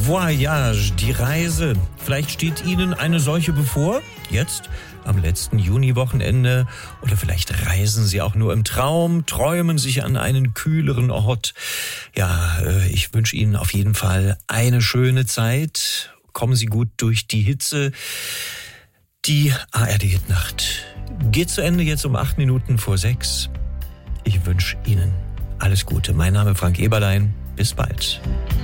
Voyage, die Reise. Vielleicht steht Ihnen eine solche bevor, jetzt am letzten Juniwochenende. Oder vielleicht reisen Sie auch nur im Traum, träumen sich an einen kühleren Ort. Ja, ich wünsche Ihnen auf jeden Fall eine schöne Zeit. Kommen Sie gut durch die Hitze. Die ARD-Hitnacht geht zu Ende jetzt um 8 Minuten vor 6. Ich wünsche Ihnen alles Gute. Mein Name ist Frank Eberlein. Bis bald.